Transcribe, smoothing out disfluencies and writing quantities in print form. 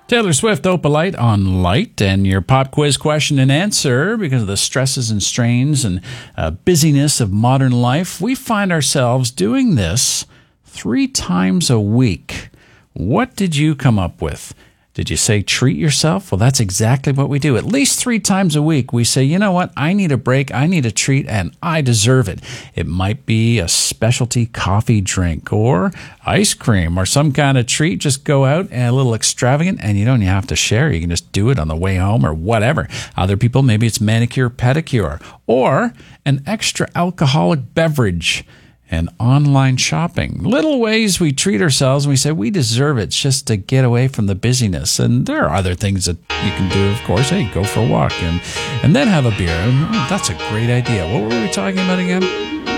Taylor Swift, Opalite on Light, and your pop quiz question and answer. Because of the stresses and strains and busyness of modern life, we find ourselves doing this 3 times a week. What did you come up with? Did you say treat yourself? Well, that's exactly what we do. At least 3 times a week, we say, you know what? I need a break, I need a treat, and I deserve it. It might be a specialty coffee drink or ice cream or some kind of treat. Just go out and a little extravagant, and you don't have to share. You can just do it on the way home or whatever. Other people, maybe it's manicure, pedicure, or an extra alcoholic beverage. And online shopping. Little ways we treat ourselves and we say we deserve it just to get away from the busyness. And there are other things that you can do, of course. Hey, go for a walk and then have a beer. And, that's a great idea. What were we talking about again?